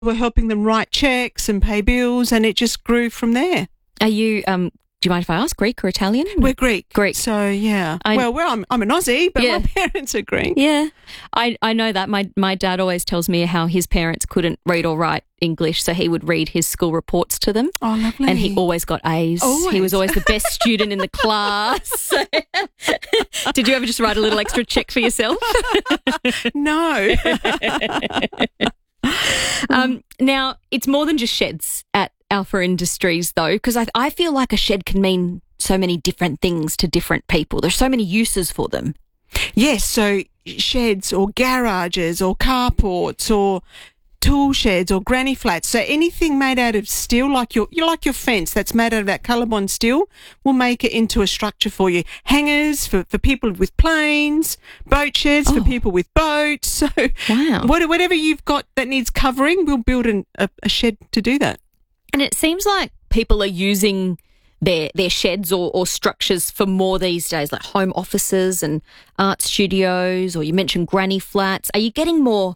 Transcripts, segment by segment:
We're helping them write checks and pay bills, and it just grew from there. Are you, do you mind if I ask, Greek or Italian? We're Greek. Greek. So, yeah. I'm an Aussie, but my parents are Greek. Yeah. I know that. My dad always tells me how his parents couldn't read or write English, so he would read his school reports to them. Oh, lovely. And he always got A's. Always. He was always the best student in the class. Did you ever just write a little extra check for yourself? No. Now, it's more than just sheds at Alpha Industries, though, because I feel like a shed can mean so many different things to different people. There's so many uses for them. Yes, so sheds or garages or carports or tool sheds or granny flats. So anything made out of steel, like your fence that's made out of that Colorbond steel, will make it into a structure for you. Hangers for people with planes, boat sheds for people with boats. So wow. Whatever you've got that needs covering, we'll build a shed to do that. And it seems like people are using their sheds or structures for more these days, like home offices and art studios, or you mentioned granny flats. Are you getting more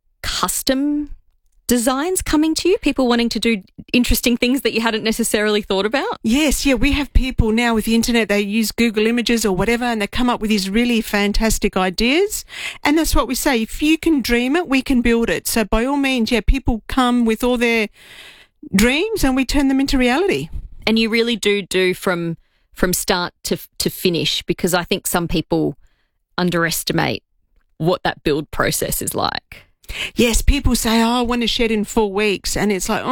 custom designs coming to you, people wanting to do interesting things that you hadn't necessarily thought about? Yes, we have people now with the internet, they use Google Images or whatever, and they come up with these really fantastic ideas. And that's what we say, if you can dream it, we can build it. So by all means, people come with all their dreams and we turn them into reality. And you really do from start to finish, because I think some people underestimate what that build process is like. Yes, people say, I want a shed in 4 weeks. And it's like,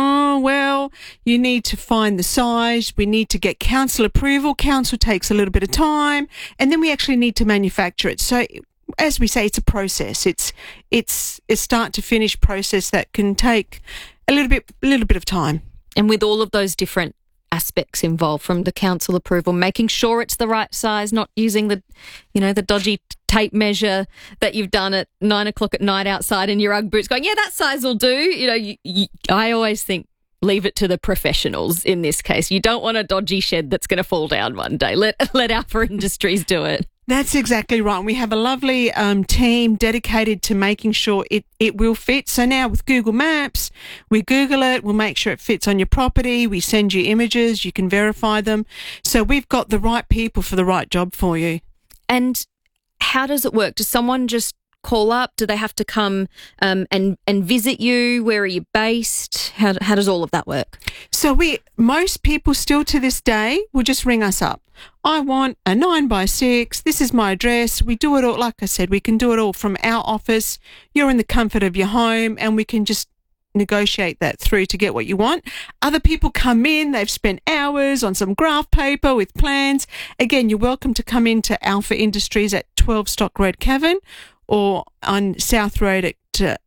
you need to find the size. We need to get council approval. Council takes a little bit of time. And then we actually need to manufacture it. So as we say, it's a process. It's a start to finish process that can take a little bit of time. And with all of those different aspects involved, from the council approval, making sure it's the right size, not using the dodgy tape measure that you've done at 9 o'clock at night outside in your Ugg boots going, that size will do. I always think, leave it to the professionals in this case. You don't want a dodgy shed that's going to fall down one day. Let Alpha Industries do it. That's exactly right. We have a lovely team dedicated to making sure it will fit. So now with Google Maps, we Google it, we'll make sure it fits on your property, we send you images, you can verify them. So we've got the right people for the right job for you. And how does it work? Does someone just call up? Do they have to come and visit you? Where are you based? How does all of that work? So most people still to this day will just ring us up. I want a 9x6. This is my address. We do it all. Like I said, we can do it all from our office. You're in the comfort of your home, and we can just negotiate that through to get what you want. Other people come in, they've spent hours on some graph paper with plans. Again, you're welcome to come into Alpha Industries at 12 Stock Road, Cavan, or on South Road at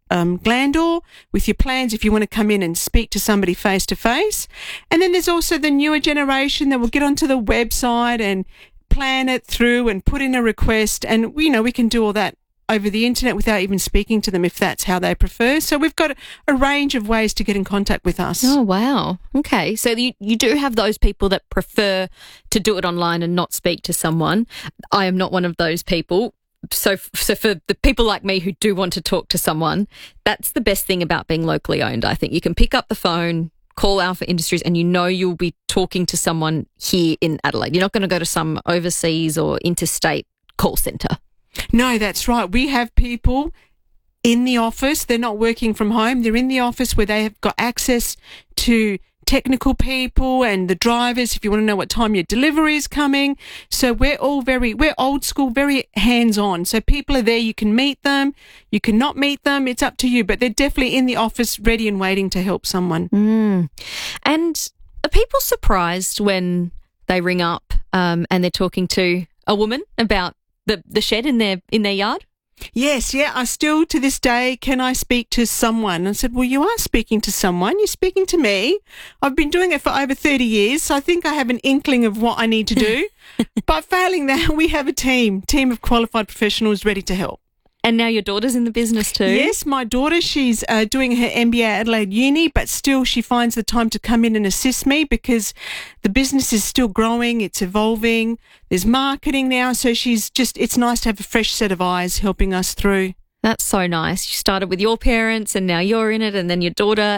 Glandore with your plans if you want to come in and speak to somebody face to face. And then there's also the newer generation that will get onto the website and plan it through and put in a request, and we can do all that over the internet without even speaking to them if that's how they prefer. So we've got a range of ways to get in contact with us. Oh, wow. Okay. So you do have those people that prefer to do it online and not speak to someone. I am not one of those people. So for the people like me who do want to talk to someone, that's the best thing about being locally owned. I think you can pick up the phone, call Alpha Industries, and you'll be talking to someone here in Adelaide. You're not going to go to some overseas or interstate call centre. No, that's right. We have people in the office. They're not working from home. They're in the office where they have got access to technical people and the drivers if you want to know what time your delivery is coming. So we're old school, very hands-on. So people are there, you can meet them, you can not meet them, it's up to you, but they're definitely in the office ready and waiting to help someone. And are people surprised when they ring up and they're talking to a woman about the shed in their yard? Yes, I still to this day, can I speak to someone? And I said, well, you are speaking to someone. You're speaking to me. I've been doing it for over 30 years, so I think I have an inkling of what I need to do. But failing that, we have a team of qualified professionals ready to help. And now your daughter's in the business too? Yes, my daughter, she's doing her MBA at Adelaide Uni, but still she finds the time to come in and assist me because the business is still growing, it's evolving, there's marketing now, so it's nice to have a fresh set of eyes helping us through. That's so nice. You started with your parents and now you're in it, and then your daughter